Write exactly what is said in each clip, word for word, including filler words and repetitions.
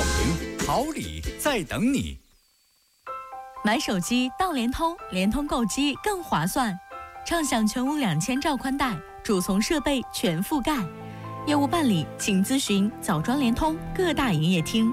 赢，好礼在等你。 买手机到联通，联通购机更划算，畅享全屋两千兆宽带，主从设备全覆盖。业务办理，请咨询枣庄联通各大营业厅。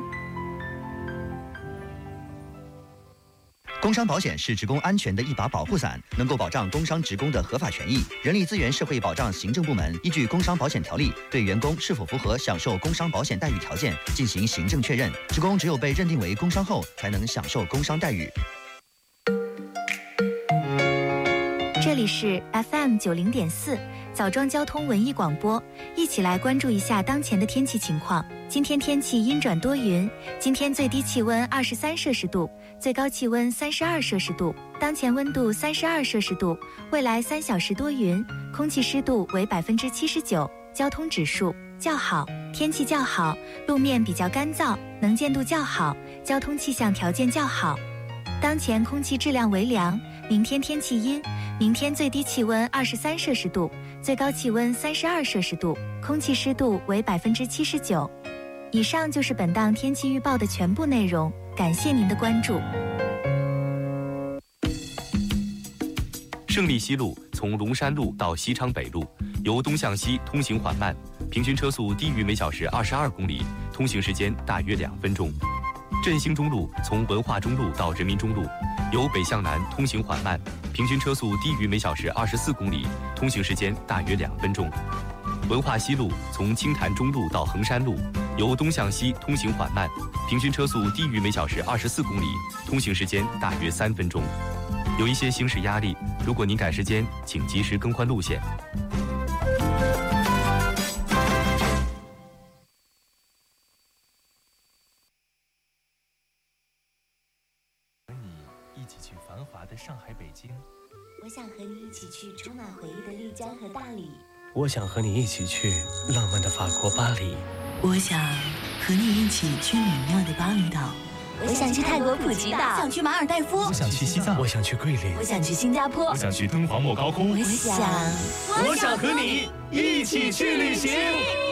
工伤保险是职工安全的一把保护伞，能够保障工伤职工的合法权益。人力资源社会保障行政部门依据《工伤保险条例》对员工是否符合享受工伤保险待遇条件进行行政确认。职工只有被认定为工伤后，才能享受工伤待遇。 这里是 F M 九零点四枣庄交通文艺广播，一起来关注一下当前的天气情况。今天天气阴转多云，今天最低气温二十三摄氏度，最高气温三十二摄氏度，当前温度三十二摄氏度。未来三小时多云，空气湿度为百分之七十九，交通指数较好，天气较好，路面比较干燥，能见度较好，交通气象条件较好。当前空气质量为良，明天天气阴，明天最低气温二十三摄氏度，最高气温三十二摄氏度，空气湿度为百分之七十九。以上就是本档天气预报的全部内容，感谢您的关注。 胜利西路从龙山路到西昌北路，由东向西通行缓慢，平均车速低于每小时二十二公里，通行时间大约两分钟。振兴中路从文化中路到人民中路，由北向南通行缓慢，平均车速低于每小时二十四公里，通行时间大约两分钟。文化西路从青潭中路到衡山路，由东向西通行缓慢，平均车速低于每小时二十四公里，通行时间大约三分钟。有一些行驶压力，如果您赶时间，请及时更换路线。 一起去繁华的上海、北京。 我想和你一起去充满回忆的丽江和大理。 我想和你一起去浪漫的法国巴黎。 我想和你一起去美妙的巴厘岛。 我想去泰国普吉岛， 想去马尔代夫， 我想去西藏，我想去桂林， 我想去新加坡， 我想去敦煌莫高空。 我想， 我想和你一起去旅行。